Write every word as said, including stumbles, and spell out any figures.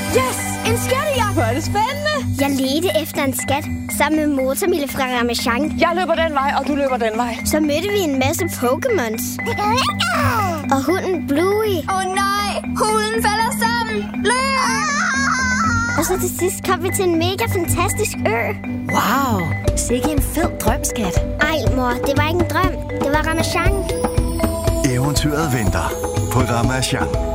Yes! En skattejagt! Hvor er det spændende! Jeg ledte efter en skat sammen med Motormille fra Ramasjang. Jeg løber den vej, og du løber den vej. Så mødte vi en masse Pokémons. Og hunden Bluey. Åh oh, nej! Hunden falder sammen! Løb! Og så til sidst kom vi til en mega fantastisk ø. Wow! Sikke en fed drøm, skat. Ej, mor, det var ikke en drøm. Det var Ramasjang. Eventyret venter på Ramasjang.